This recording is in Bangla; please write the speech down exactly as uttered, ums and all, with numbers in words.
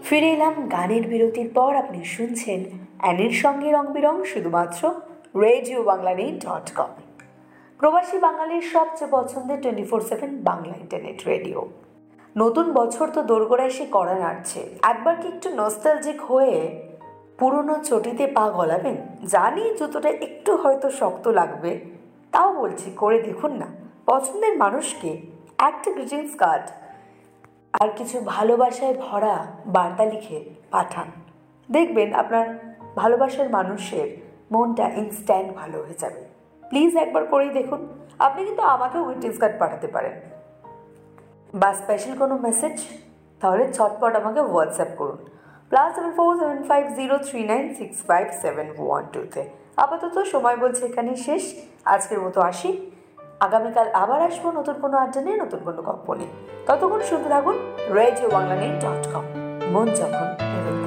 ফিরে এলাম গানের বিরতির পর। আপনি শুনছেন অ্যানির সঙ্গে রং বেরং শুধুমাত্র radio Bangla net dot com, প্রবাসী বাঙালির সবচেয়ে পছন্দের twenty four seven Bangla internet radio. নতুন বছর তো দোরগোড়ায় এসে কড়া নাড়ছে। একবার কি একটু নস্টালজিক হয়ে পুরনো চটিতে পা গলাবেন? জানি জুতোটা একটু হয়তো শক্ত লাগবে, তাও বলছি করে দেখুন না। পছন্দের মানুষকে একটা গ্রিটিংস কার্ড আর কিছু ভালোবাসায় ভরা বার্তা লিখে পাঠান, দেখবেন আপনার ভালোবাসার মানুষের মনটা ইনস্ট্যান্ট ভালো হয়ে যাবে। প্লিজ একবার করেই দেখুন। আপনি কিন্তু আমাকেও গ্রিটিংস কার্ড পাঠাতে পারেন বা স্পেশাল কোনো মেসেজ, তাহলে চটপট আমাকে হোয়াটসঅ্যাপ করুন plus seven four seven five zero three nine six five seven one টুতে। আপাতত সময় বলছে এখানেই শেষ। আজকের মতো আসি, আগামীকাল আবার আসবো নতুন কোনো আড্ডা নিয়ে, নতুন কোনো গল্প নিয়ে। ততক্ষণ শুনতে থাকুন radio Bangla net dot com. মন যখন